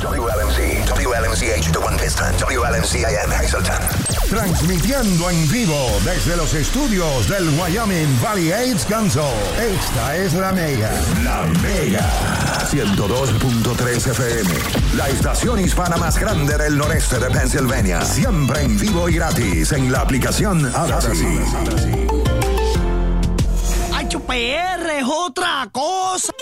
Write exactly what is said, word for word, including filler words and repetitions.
W L M C, W L M C H de One Piston, W L M C A M Hazleton. Transmitiendo en vivo desde los estudios del Wyoming Valley AIDS Council. Esta es La Mega. La Mega. ciento dos punto tres F M. La estación hispana más grande del noreste de Pennsylvania. Siempre en vivo y gratis en la aplicación Audacy. H P R es otra cosa.